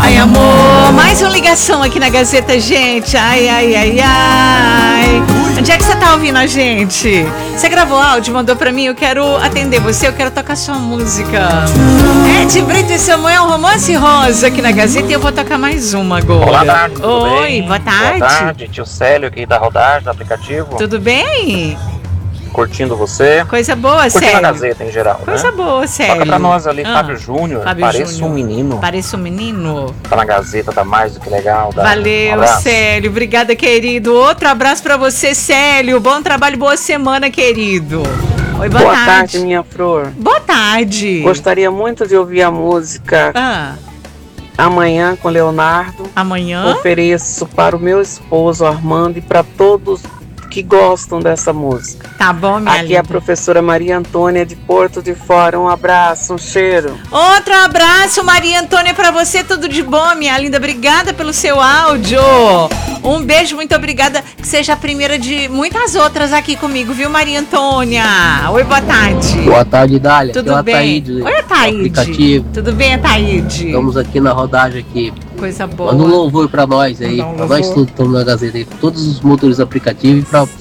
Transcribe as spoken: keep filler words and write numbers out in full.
Ai, amor, mais uma ligação aqui na Gazeta, gente. Ai, ai, ai, ai. Onde é que você tá ouvindo a gente? Você gravou áudio, mandou pra mim? Eu quero atender você, eu quero tocar sua música. É, de Brito e seu amor é um romance rosa aqui na Gazeta e eu vou tocar mais uma agora. Olá, Dani, tudo Oi, bem? boa tarde. Boa tarde, tio Célio aqui da Rodagem, do aplicativo. Tudo bem? Curtindo você. Coisa boa, Curtindo Célio. a Gazeta em geral, Coisa né? boa, Célio. Toca pra nós ali, Ah, Fábio Júnior. Fábio Pareço Júnior. um menino. Pareço um menino. Tá na Gazeta, tá mais do que legal. Dá. Valeu, Um abraço. Célio. Obrigada, querido. Outro abraço pra você, Célio. Bom trabalho, boa semana, querido. Oi, boa, Boa tarde. tarde, minha flor. Boa tarde. Gostaria muito de ouvir a música Ah, Amanhã com Leonardo. amanhã. Ofereço para o meu esposo Armando e para todos que gostam dessa música. Tá bom, minha Aqui é a linda. professora Maria Antônia de Porto de Fora. Um abraço, um cheiro. Outro abraço, Maria Antônia, pra você. Tudo de bom, minha linda. Obrigada pelo seu áudio. Um beijo, muito obrigada. Que seja a primeira de muitas outras aqui comigo, viu, Maria Antônia? Oi, boa tarde. Boa tarde, Dália. Tudo Aqui é o bem? Ataíde, Oi, Ataíde. aplicativo. Tudo bem, Ataíde? Estamos aqui na rodagem aqui. Coisa boa. Manda um louvor pra nós aí, Manda um pra nós louvor. todos estamos na Gazeta aí, todos os motores aplicativos e pra